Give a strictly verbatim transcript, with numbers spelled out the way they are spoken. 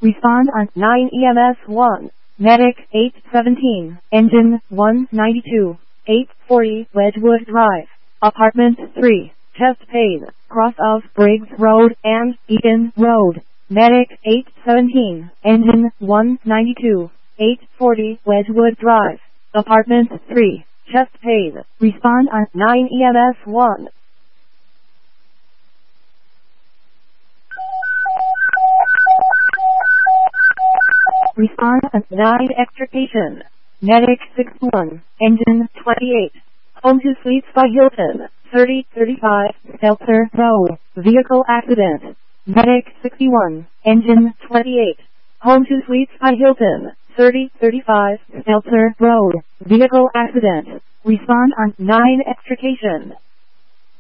Respond on nine E M S one. Medic eight seventeen. Engine one ninety-two. eight forty Wedgwood Drive. Apartment three. Chest pain. Cross of Briggs Road and Eaton Road. Medic eight seventeen. Engine one ninety-two. eight forty Wedgwood Drive. Apartment three. Chest pain. Respond on nine E M S one. Respond on nine Extrication. Medic six one. Engine twenty-eight. Home to Suites by Hilton. thirty thirty-five Stelter Road. Vehicle accident. Medic sixty-one. Engine twenty-eight. Home to Suites by Hilton. thirty thirty-five Stelter Road. Vehicle accident. Respond on nine Extrication.